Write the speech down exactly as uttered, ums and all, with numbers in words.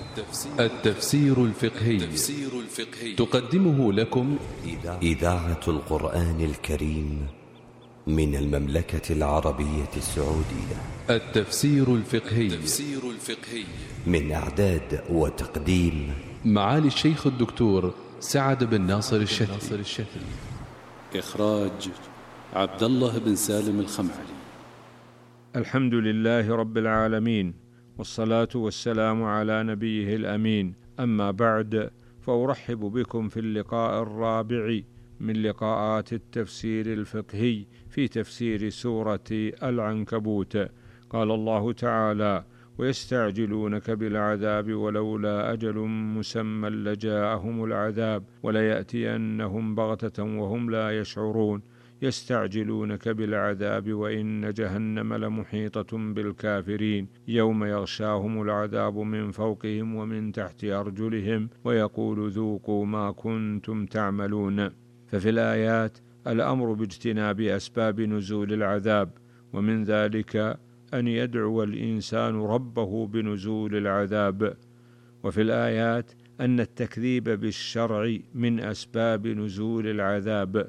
التفسير الفقهي تقدمه لكم إذاعة القرآن الكريم من المملكة العربية السعودية. التفسير الفقهي من إعداد وتقديم معالي الشيخ الدكتور سعد بن ناصر الشتري. إخراج عبد الله بن سالم الخمعلي. الحمد لله رب العالمين، والصلاة والسلام على نبيه الأمين. أما بعد، فأرحب بكم في اللقاء الرابع من لقاءات التفسير الفقهي في تفسير سورة العنكبوت. قال الله تعالى: ويستعجلونك بالعذاب ولولا أجل مسمى لجاءهم العذاب وليأتينهم بغتة وهم لا يشعرون. يستعجلونك بالعذاب وإن جهنم لمحيطة بالكافرين يوم يغشاهم العذاب من فوقهم ومن تحت أرجلهم ويقول ذوقوا ما كنتم تعملون. ففي الآيات الأمر باجتناب أسباب نزول العذاب، ومن ذلك أن يدعو الإنسان ربه بنزول العذاب. وفي الآيات أن التكذيب بالشرع من أسباب نزول العذاب،